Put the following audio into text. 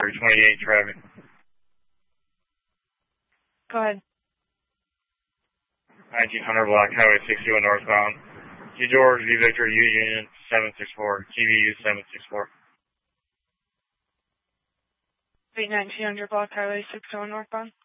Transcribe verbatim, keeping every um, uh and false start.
twenty-eight traffic. Go ahead. nineteen hundred block, Highway sixty-one northbound. G George, V Victor, U Union seven six four, T V U seven six four. Wait, nineteen hundred block, Highway sixty-one northbound.